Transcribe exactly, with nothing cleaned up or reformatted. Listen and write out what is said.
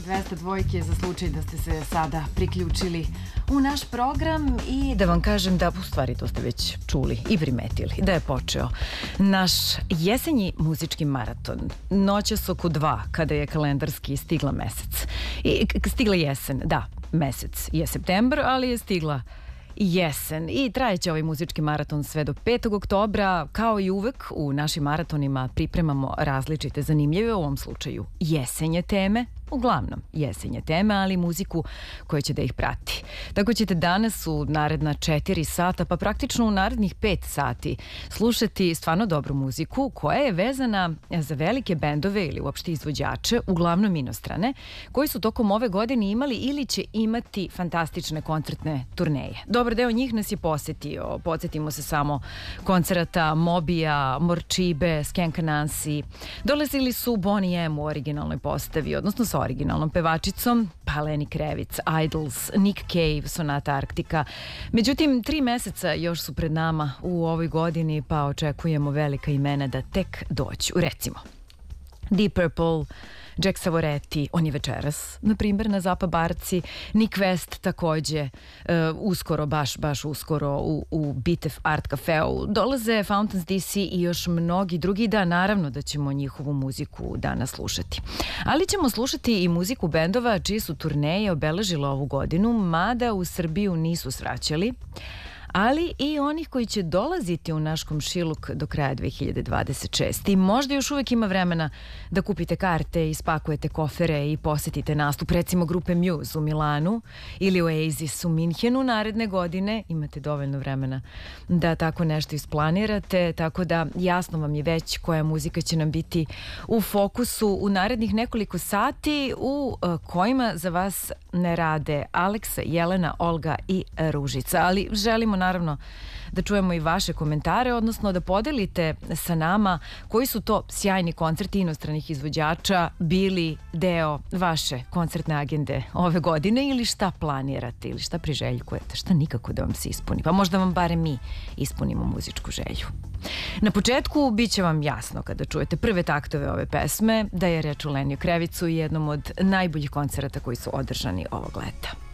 dvesta dvojke za slučaj da ste se sada priključili u naš program i da vam kažem da, u stvari to ste već čuli i primetili, da je počeo naš jesenji muzički maraton. Noćas oko dva, kada je kalendarski stigla mesec. I stigla jesen, da, mesec je septembar, ali je stigla jesen i trajeće ovaj muzički maraton sve do petog oktobra. Kao i uvek u našim maratonima pripremamo različite zanimljive, u ovom slučaju jesenje teme, uglavnom jesenje teme, ali muziku koja će da ih prati. Tako ćete danas u naredna četiri sata, pa praktično u narednih pet sati slušati stvarno dobru muziku koja je vezana za velike bendove ili uopšte izvođače, uglavnom inostrane, koji su tokom ove godine imali ili će imati fantastične koncertne turneje. Dobar deo njih nas je posetio. Podsjetimo se samo koncerata Mobija, Morčibe, Skenka Nancy. Dolazili su Boney M u originalnoj postavi, odnosno sa originalnom pevačicom, pa Lenny Kravitz, Idols, Nick Cave, Sonata Arktika. Međutim, tri meseca još su pred nama u ovoj godini, pa očekujemo velika imena da tek dođu. Recimo, Deep Purple, Jack Savoretti, on je večeras, na primjer, na Zapa Barci, Nick West takođe, uh, uskoro, baš, baš uskoro u, u Bitev Art Cafeu. Dolaze Fountains D C i još mnogi drugi, da, naravno da ćemo njihovu muziku danas slušati. Ali ćemo slušati i muziku bendova čiji su turneje obeležile ovu godinu, mada u Srbiju nisu svraćali, ali i onih koji će dolaziti u naš komšiluk do kraja dve hiljade dvadeset šeste. I možda još uvek ima vremena da kupite karte, ispakujete kofere i posetite nastup, recimo grupe Muse u Milanu ili Oasis u Minhenu naredne godine. Imate dovoljno vremena da tako nešto isplanirate, tako da jasno vam je već koja muzika će nam biti u fokusu u narednih nekoliko sati, u kojima za vas ne rade Aleksa, Jelena, Olga i Ružica. Ali želimo naravno da čujemo i vaše komentare, odnosno da podelite sa nama koji su to sjajni koncerti inostranih izvođača bili deo vaše koncertne agende ove godine ili šta planirate ili šta priželjkujete, šta nikako da vam se ispuni. Pa možda vam bare mi ispunimo muzičku želju. Na početku bit će vam jasno kada čujete prve taktove ove pesme da je reč o Leniju Kravicu i jednom od najboljih koncerata koji su održani ovog leta.